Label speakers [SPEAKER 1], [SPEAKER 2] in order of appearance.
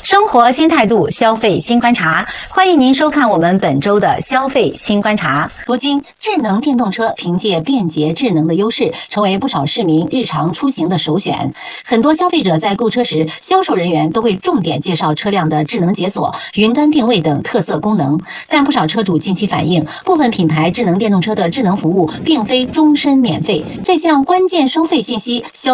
[SPEAKER 1] 生活新态度，消费新观察，欢迎您收看我们本周的消费新观察。如今，智能电动车凭借便捷智能的优势，成为不少市民日常出行的首选。很多消费者在购车时，销售人员都会重点介绍车辆的智能解锁、云端定位等特色功能。但不少车主近期反映，部分品牌智能电动车的智能服务并非终身免费，这项关键收费信息销